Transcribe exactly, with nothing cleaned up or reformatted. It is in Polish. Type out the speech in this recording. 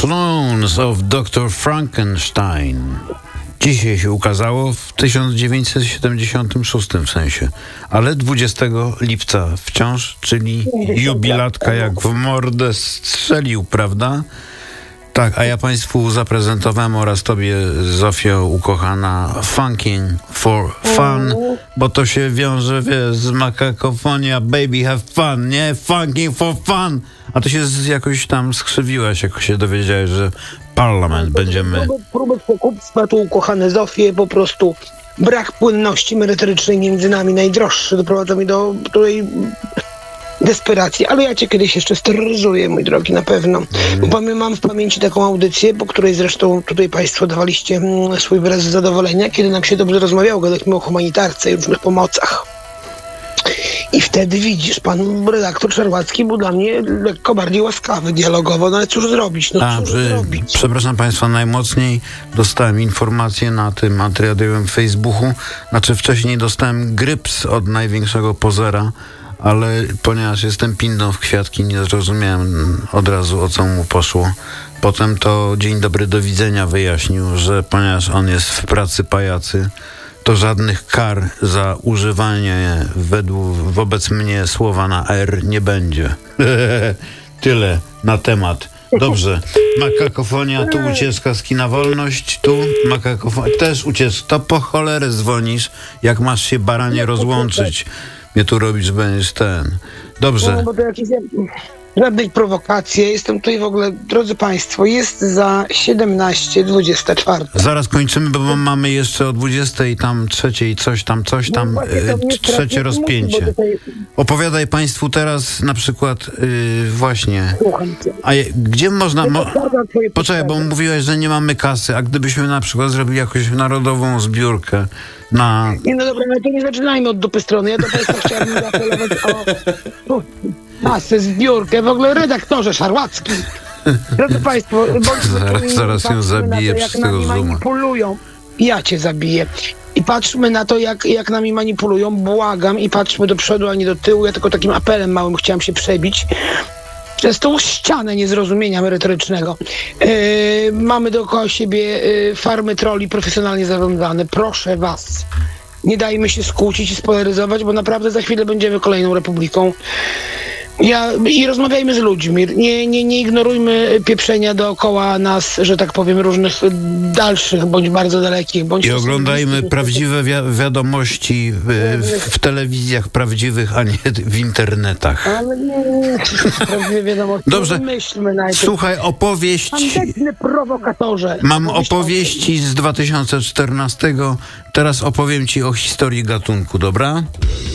Clones of doktor Frankenstein. Dzisiaj się ukazało w tysiąc dziewięćset siedemdziesiątym szóstym w sensie, ale dwudziestego lipca wciąż, czyli jubilatka jak w mordę strzelił, prawda? Tak, a ja Państwu zaprezentowałem oraz Tobie, Zofio, ukochana, Funkin' for Fun, bo to się wiąże, wiesz, z makakofonia, baby have fun, nie? Funkin' for Fun. A to się z, jakoś tam skrzywiłaś, jak się dowiedziałeś, że parlament będziemy... Próbę, próbę przekupstwa tu, ukochane Zofie, po prostu brak płynności merytorycznej między nami najdroższy doprowadza mnie do tutaj desperacji, ale ja cię kiedyś jeszcze steroryzuję, mój drogi, na pewno. Mm. Bo mam w pamięci taką audycję, po której zresztą tutaj Państwo dawaliście mm, swój wyraz zadowolenia, kiedy nam się dobrze rozmawiało, gadaliśmy o humanitarce i różnych pomocach. I wtedy widzisz, pan redaktor Czarłacki był dla mnie lekko bardziej łaskawy dialogowo, no ale cóż zrobić, no A, cóż przy, zrobić. Przepraszam Państwa, najmocniej dostałem informację na tym antyradioowym Facebooku, znaczy wcześniej dostałem gryps od największego pozera, ale ponieważ jestem pindą w kwiatki, nie zrozumiałem od razu, o co mu poszło. Potem to dzień dobry, do widzenia wyjaśnił, że ponieważ on jest w pracy pajacy, to żadnych kar za używanie według, wobec mnie słowa na R nie będzie. Tyle na temat. Dobrze. Makakofonia, tu ucieczka z kina Wolność, tu makakofonia, też ucieczka. To po cholerę dzwonisz, jak masz się baranie rozłączyć. Mnie tu robisz, będziesz ten. Dobrze. No, bo to jakieś... Żadnej prowokacji. Jestem tutaj w ogóle, drodzy Państwo, jest za siedemnaście dwadzieścia cztery. Zaraz kończymy, bo mamy jeszcze o dwudziestej tam trzeciej coś tam, coś tam, no y, trzecie rozpięcie. Tutaj... Opowiadaj Państwu teraz na przykład yy, właśnie. Słucham cię. A je, gdzie można... Mo... Poczekaj, bo mówiłeś, że nie mamy kasy, a gdybyśmy na przykład zrobili jakąś narodową zbiórkę na... Nie, no dobra, no to nie zaczynajmy od dupy strony. Ja do Państwa chciałbym zaapelować o... Masę, zbiórkę, w ogóle redaktorze Czarłacki. Drodzy Państwo, zaraz, zaraz ją zabiję przez tego Zooma. Manipulują. Ja cię zabiję. I patrzmy na to, jak, jak nami manipulują. Błagam i patrzmy do przodu, a nie do tyłu. Ja tylko takim apelem małym chciałam się przebić przez tą ścianę niezrozumienia merytorycznego. Yy, mamy dookoła siebie yy, farmy trolli profesjonalnie zarządzane. Proszę was, nie dajmy się skłócić i spolaryzować, bo naprawdę za chwilę będziemy kolejną republiką. Ja, I rozmawiajmy z ludźmi, nie, nie, nie ignorujmy pieprzenia dookoła nas, że tak powiem, różnych dalszych, bądź bardzo dalekich. Bądź I oglądajmy prawdziwe wi- wiadomości w, w telewizjach prawdziwych, a nie w internetach. Ale nie, nie, prawdziwe wiadomości. Dobrze, myślmy najpierw. Słuchaj, opowieść... Tandetny prowokatorze. Mam opowieści z dwa tysiące czternastego, teraz opowiem ci o historii gatunku, dobra?